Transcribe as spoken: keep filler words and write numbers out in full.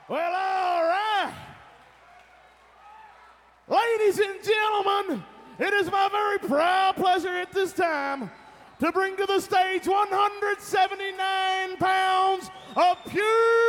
Well, all right. Ladies and gentlemen, it is my very proud pleasure at this time to bring to the stage one hundred seventy-nine pounds of pure